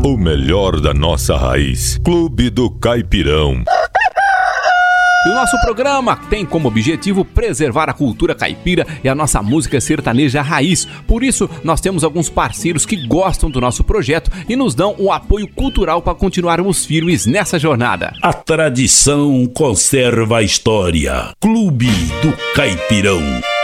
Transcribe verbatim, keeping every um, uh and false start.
O melhor da nossa raiz. Clube do Caipirão. E o nosso programa tem como objetivo preservar a cultura caipira e a nossa música sertaneja raiz. Por isso, nós temos alguns parceiros que gostam do nosso projeto e nos dão o apoio cultural para continuarmos firmes nessa jornada. A tradição conserva a história. Clube do Caipirão.